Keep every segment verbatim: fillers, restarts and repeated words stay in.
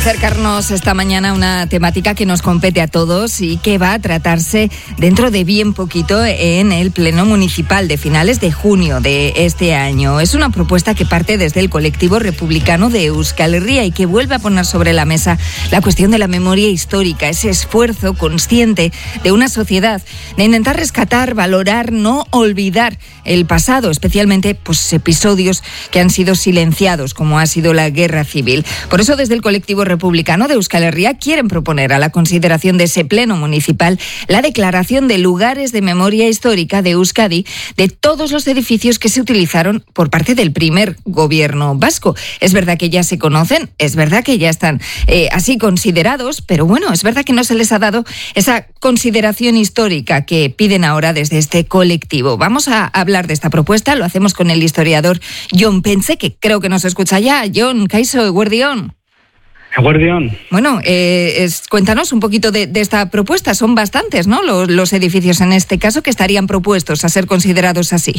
Acercarnos esta mañana a una temática que nos compete a todos y que va a tratarse dentro de bien poquito en el Pleno Municipal de finales de junio de este año. Es una propuesta que parte desde el colectivo republicano de Euskal Herria y que vuelve a poner sobre la mesa la cuestión de la memoria histórica, ese esfuerzo consciente de una sociedad de intentar rescatar, valorar, no olvidar el pasado, especialmente pues, episodios que han sido silenciados, como ha sido la Guerra Civil. Por eso, desde el colectivo republicano de Euskal Herria quieren proponer a la consideración de ese pleno municipal la declaración de lugares de memoria histórica de Euskadi de todos los edificios que se utilizaron por parte del primer gobierno vasco. Es verdad que ya se conocen, es verdad que ya están eh, así considerados, pero bueno, es verdad que no se les ha dado esa consideración histórica que piden ahora desde este colectivo. Vamos a hablar de esta propuesta, lo hacemos con el historiador Jon Pense, que creo que nos escucha ya. Jon, kaixo, eguerdion. Guardián. Bueno, eh, es, cuéntanos un poquito de, de esta propuesta. Son bastantes, ¿no? Los, los edificios en este caso que estarían propuestos a ser considerados así.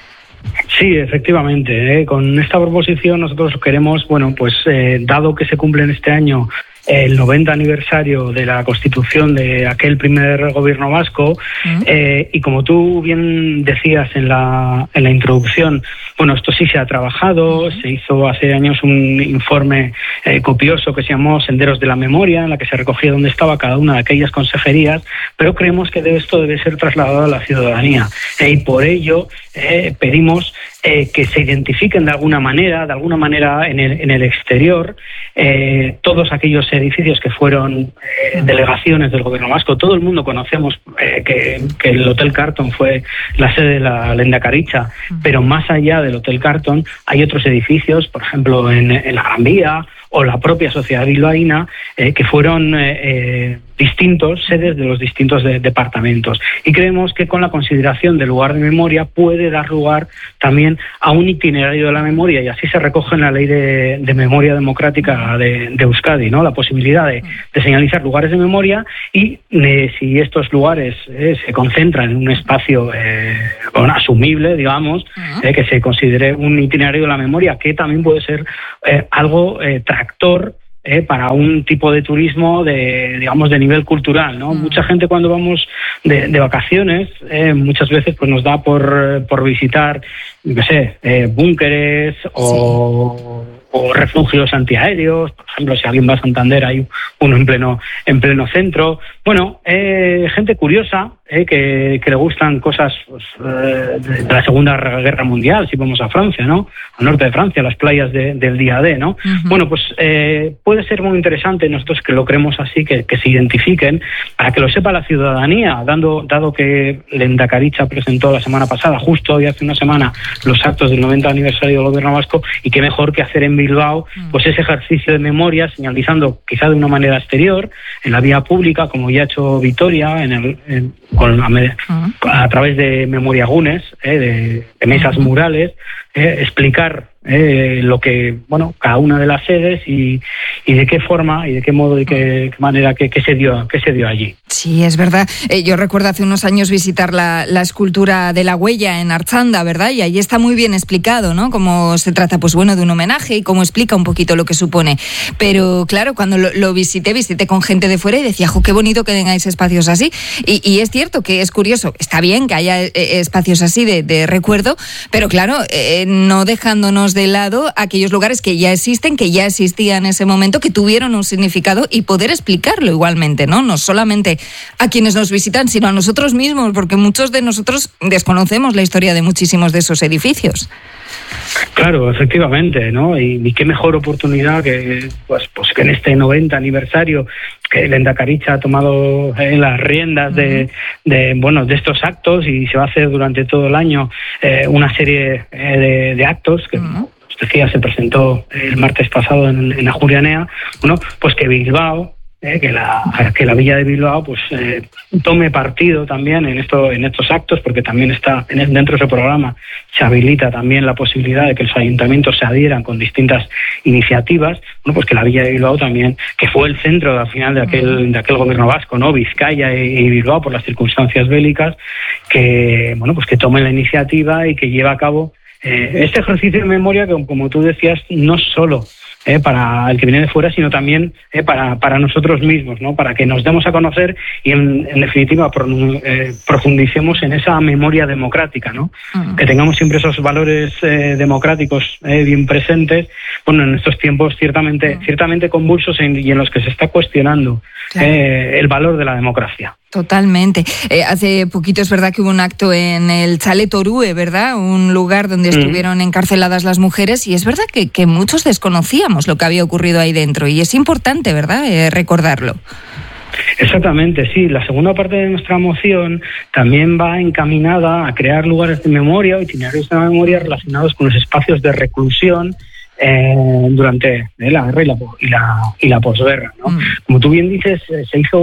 Sí, efectivamente. ¿eh? Con esta proposición nosotros queremos, bueno, pues eh, dado que se cumple en este año el noventa aniversario de la constitución de aquel primer gobierno vasco, uh-huh. eh, y como tú bien decías en la en la introducción, bueno, esto sí se ha trabajado, uh-huh. se hizo hace años un informe eh, copioso que se llamó Senderos de la Memoria, en la que se recogía dónde estaba cada una de aquellas consejerías, pero creemos que esto debe ser trasladado a la ciudadanía, eh, y por ello eh, pedimos eh, que se identifiquen de alguna manera, de alguna manera en el, en el exterior, eh, todos aquellos edificios que fueron eh, delegaciones del gobierno vasco. Todo el mundo conocemos eh, que, que el Hotel Carton fue la sede de la Lehendakaritza, pero más allá del Hotel Carton hay otros edificios, por ejemplo en, en la Gran Vía o la propia sociedad bilbaína, eh, que fueron eh, eh, distintos sedes de los distintos de, departamentos. Y creemos que con la consideración del lugar de memoria puede dar lugar también a un itinerario de la memoria, y así se recoge en la Ley de, de Memoria Democrática de, de Euskadi, ¿no? La posibilidad de, de señalizar lugares de memoria y eh, si estos lugares eh, se concentran en un espacio eh, bueno, asumible, digamos, eh, que se considere un itinerario de la memoria, que también puede ser eh, algo eh, tractor Eh, para un tipo de turismo de, digamos, de nivel cultural, ¿no? Mm. Mucha gente cuando vamos de, de vacaciones, eh, muchas veces pues nos da por, por visitar, no sé, eh, búnkeres o, sí. o refugios antiaéreos. Por ejemplo, si alguien va a Santander, hay uno en pleno en pleno centro. Bueno, eh, gente curiosa, eh, que, que le gustan cosas pues, eh, de, de la Segunda Guerra Mundial, si vamos a Francia, ¿no? Al norte de Francia, las playas de, del día D, ¿no? Uh-huh. Bueno, pues eh, puede ser muy interesante, nosotros que lo creemos así, que, que se identifiquen, para que lo sepa la ciudadanía, dando, dado que Lehendakaritza presentó la semana pasada, justo hoy hace una semana, los actos del noventa aniversario del gobierno vasco, y qué mejor que hacer en Bilbao pues ese ejercicio de memoria, señalizando quizá de una manera exterior, en la vía pública, como ya ha hecho Vitoria, en el, en, con, a, uh-huh. a través de memoriagunes, eh, de, de mesas uh-huh. murales, eh, explicar eh, lo que, bueno, cada una de las sedes y, y de qué forma y de qué modo y qué, qué manera que, que se dio que se dio allí. Sí, es verdad. Eh, yo recuerdo hace unos años visitar la, la escultura de la huella en Archanda, ¿verdad? Y ahí está muy bien explicado, ¿no? Cómo se trata, pues bueno, de un homenaje y cómo explica un poquito lo que supone. Pero claro, cuando lo, lo visité, visité con gente de fuera y decía, jo, qué bonito que tengáis espacios así. Y, y es cierto que es curioso. Está bien que haya eh, espacios así de, de recuerdo, pero claro, eh, no dejándonos de lado aquellos lugares que ya existen, que ya existían en ese momento, que tuvieron un significado y poder explicarlo igualmente, ¿no? No solamente a quienes nos visitan, sino a nosotros mismos, porque muchos de nosotros desconocemos la historia de muchísimos de esos edificios. Claro, efectivamente, ¿no? Y, y qué mejor oportunidad que pues, pues que en este noventa aniversario que Lehendakaritza ha tomado eh, las riendas de, de bueno de estos actos, y se va a hacer durante todo el año eh, una serie eh, de, de actos que uh-huh. decía, se presentó el martes pasado en, en Ajurianea, bueno, pues que Bilbao, eh, que la que la villa de Bilbao pues eh, tome partido también en esto en estos actos, porque también está en el, dentro de ese programa se habilita también la posibilidad de que los ayuntamientos se adhieran con distintas iniciativas. Bueno, pues que la villa de Bilbao también, que fue el centro al final de aquel de aquel gobierno vasco, ¿no? Vizcaya y, y Bilbao, por las circunstancias bélicas, que bueno, pues que tomen la iniciativa y que lleve a cabo eh, este ejercicio de memoria que, como tú decías, no solo eh, para el que viene de fuera, sino también eh, para, para nosotros mismos, ¿no? Para que nos demos a conocer y, en, en definitiva, pro, eh, profundicemos en esa memoria democrática, ¿no? Uh-huh. Que tengamos siempre esos valores eh, democráticos eh, bien presentes, bueno, en estos tiempos ciertamente, uh-huh. ciertamente convulsos en, y en los que se está cuestionando claro. eh, el valor de la democracia. Totalmente. Eh, hace poquito es verdad que hubo un acto en el Chalet Orue, ¿verdad? Un lugar donde estuvieron mm. encarceladas las mujeres, y es verdad que, que muchos desconocíamos lo que había ocurrido ahí dentro, y es importante, ¿verdad?, eh, recordarlo. Exactamente, sí. La segunda parte de nuestra moción también va encaminada a crear lugares de memoria o itinerarios de memoria relacionados con los espacios de reclusión Eh, durante eh, la guerra y la, y la, y la posguerra, ¿no? Mm. Como tú bien dices, eh, se hizo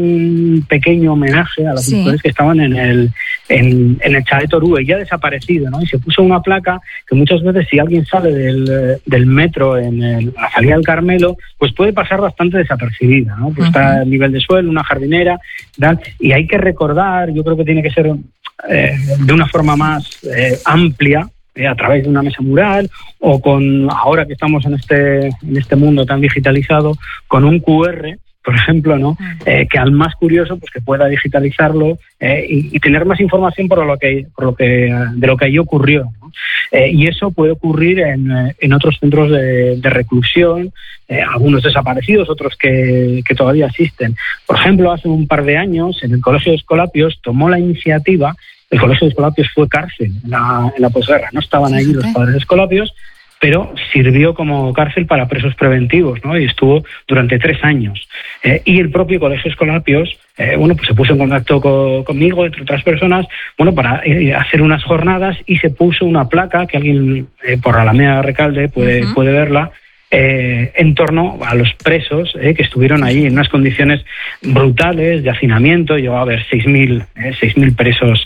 un pequeño homenaje a las sí. mujeres que estaban en el en, en el Chalet Orue, ya desaparecido, ¿no? Y se puso una placa que muchas veces, si alguien sale del, del metro en el, la salida del Carmelo, pues puede pasar bastante desapercibida, ¿no? Pues uh-huh. está el nivel de suelo, una jardinera, tal, y hay que recordar, yo creo que tiene que ser eh, de una forma más eh, amplia, a través de una mesa mural o con, ahora que estamos en este en este mundo tan digitalizado, con un cu erre, por ejemplo, ¿no? Eh, que al más curioso pues que pueda digitalizarlo eh, y, y tener más información por lo que por lo que de lo que allí ocurrió, ¿no? Eh, y eso puede ocurrir en, en otros centros de, de reclusión, eh, algunos desaparecidos, otros que, que todavía existen. Por ejemplo, hace un par de años en el Colegio de Escolapios tomó la iniciativa. El Colegio de Escolapios fue cárcel en la, en la posguerra. No estaban allí los padres de Escolapios, pero sirvió como cárcel para presos preventivos, ¿no? Y estuvo durante tres años. Eh, y el propio Colegio de Escolapios, eh, bueno, pues se puso en contacto co- conmigo, entre otras personas, bueno, para eh, hacer unas jornadas, y se puso una placa que alguien eh, por Alameda Recalde puede, uh-huh. puede verla, Eh, en torno a los presos eh, que estuvieron allí en unas condiciones brutales de hacinamiento. Llegó a haber seis mil presos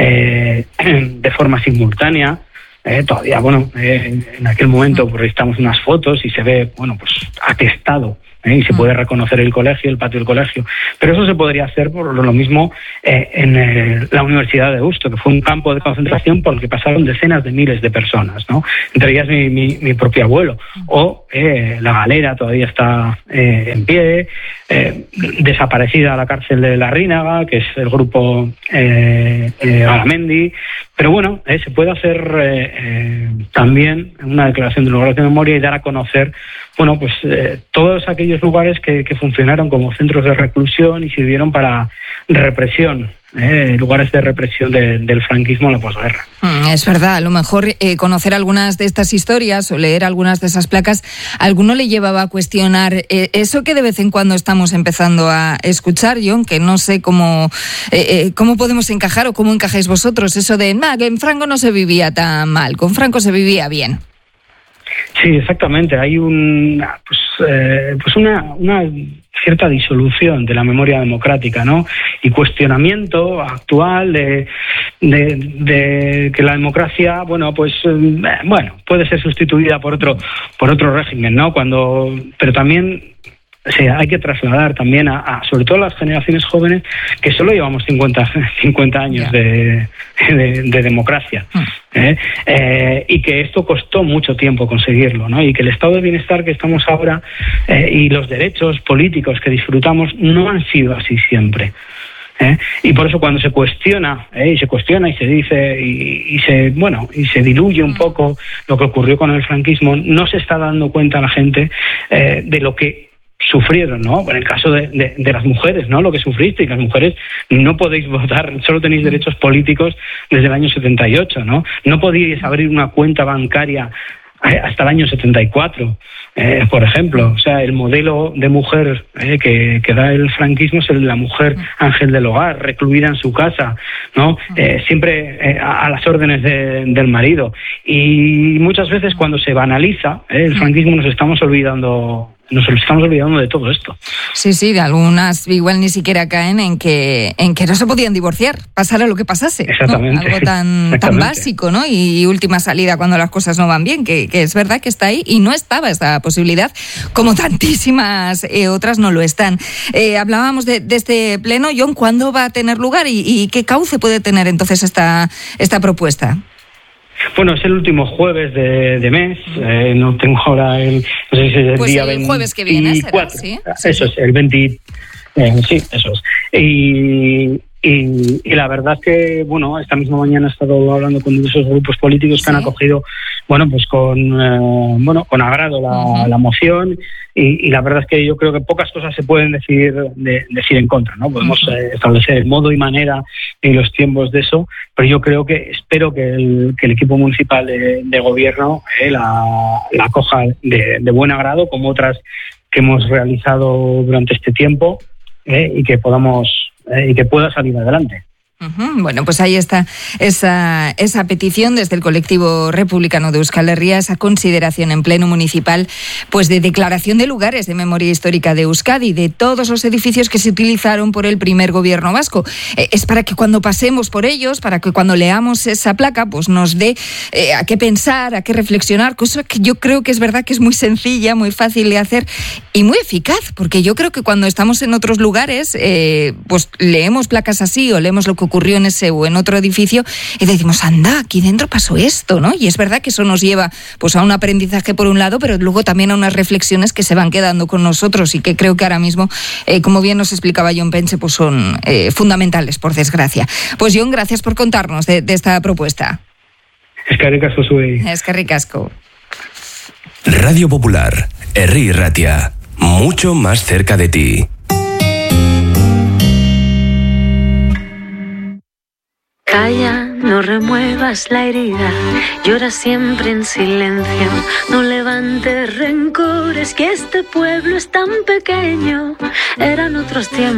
eh, de forma simultánea. Eh, todavía, bueno, eh, en aquel momento pues, registramos unas fotos y se ve, bueno, pues atestado. ¿eh? Y se puede reconocer el colegio, el patio del colegio. Pero eso se podría hacer por lo mismo eh, en eh, la Universidad de Deusto, que fue un campo de concentración por el que pasaron decenas de miles de personas, ¿no? Entre ellas mi, mi, mi propio abuelo. O eh, la Galera todavía está eh, en pie, eh, desaparecida la cárcel de La Rínaga, que es el grupo eh, eh, Garamendi. Pero bueno, eh, se puede hacer eh, eh, también una declaración de lugares de memoria y dar a conocer, bueno, pues eh, todos aquellos lugares que, que funcionaron como centros de reclusión y sirvieron para represión, eh, lugares de represión de, del franquismo en la posguerra. Mm, es verdad, a lo mejor eh, conocer algunas de estas historias o leer algunas de esas placas, a alguno le llevaba a cuestionar eh, eso que de vez en cuando estamos empezando a escuchar, John, que no sé cómo, eh, eh, cómo podemos encajar o cómo encajáis vosotros, eso de, nah, que en Franco no se vivía tan mal, con Franco se vivía bien. Sí, exactamente. Hay un, pues, eh, pues una, una cierta disolución de la memoria democrática, ¿no? Y cuestionamiento actual de, de, de que la democracia, bueno, pues, eh, bueno, puede ser sustituida por otro, por otro régimen, ¿no? Cuando, pero también. O sea, hay que trasladar también a, a, sobre todo a las generaciones jóvenes, que solo llevamos cincuenta, cincuenta años yeah. de, de, de democracia, mm. ¿eh? Eh, y que esto costó mucho tiempo conseguirlo, ¿no? Y que el estado de bienestar que estamos ahora eh, y los derechos políticos que disfrutamos no han sido así siempre. ¿Eh? Y por eso cuando se cuestiona ¿eh? y se cuestiona y se dice y, y se bueno y se diluye un poco lo que ocurrió con el franquismo, no se está dando cuenta la gente eh, de lo que sufrieron, ¿no? En el caso de, de, de las mujeres, ¿no? Lo que sufristeis, las mujeres no podéis votar, solo tenéis derechos políticos desde el año setenta y ocho, ¿no? No podíais abrir una cuenta bancaria hasta el año setenta y cuatro, eh, por ejemplo. O sea, el modelo de mujer eh, que, que da el franquismo es el de la mujer ángel del hogar, recluida en su casa, ¿no? Eh, siempre eh, a, a las órdenes de, del marido. Y muchas veces cuando se banaliza eh, el franquismo nos estamos olvidando Nos estamos olvidando de todo esto. Sí, sí, de algunas igual ni siquiera caen en que en que no se podían divorciar, pasara lo que pasase. Exactamente. ¿No? Algo tan, Exactamente. tan básico, ¿no? Y, y última salida cuando las cosas no van bien, que, que es verdad que está ahí y no estaba esa posibilidad, como tantísimas eh, otras no lo están. Eh, hablábamos de, de este pleno, John, ¿cuándo va a tener lugar y, y qué cauce puede tener entonces esta, esta propuesta? Bueno, es el último jueves de, de mes, eh, no tengo ahora el, no sé si es el pues día el veinticuatro. Jueves que viene será, ¿sí? Eso sí. es, el veinte, eh, sí, eso es. Y, y, y la verdad es que, bueno, esta misma mañana he estado hablando con diversos grupos políticos que sí. han acogido, bueno, pues con, eh, bueno, con agrado la, uh-huh. la moción. Y, y la verdad es que yo creo que pocas cosas se pueden decir de, decir en contra, ¿no? Podemos uh-huh. eh, establecer el modo y manera y los tiempos de eso, pero yo creo que, espero que el, que el equipo municipal de, de gobierno eh, la, la acoja de, de buen agrado, como otras que hemos realizado durante este tiempo, eh, y que podamos, eh, y que pueda salir adelante. Uh-huh. Bueno, pues ahí está esa, esa petición desde el colectivo republicano de Euskal Herria, esa consideración en pleno municipal, pues de declaración de lugares de memoria histórica de Euskadi, de todos los edificios que se utilizaron por el primer gobierno vasco. Eh, es para que cuando pasemos por ellos, para que cuando leamos esa placa, pues nos dé eh, a qué pensar, a qué reflexionar, cosa que yo creo que es verdad que es muy sencilla, muy fácil de hacer y muy eficaz, porque yo creo que cuando estamos en otros lugares, eh, pues leemos placas así o leemos lo que ocurrió en ese o en otro edificio y decimos, anda, aquí dentro pasó esto, ¿no? Y es verdad que eso nos lleva pues a un aprendizaje por un lado, pero luego también a unas reflexiones que se van quedando con nosotros y que creo que ahora mismo, eh, como bien nos explicaba Jon Pentxe, pues son eh, fundamentales, por desgracia. Pues Jon, gracias por contarnos de, de esta propuesta. Eskerrik asko zuei. Eskerrik asko. Radio Popular, Herri Ratia, mucho más cerca de ti. Calla, no remuevas la herida, llora siempre en silencio, no levantes rencores, que este pueblo es tan pequeño, eran otros tiempos.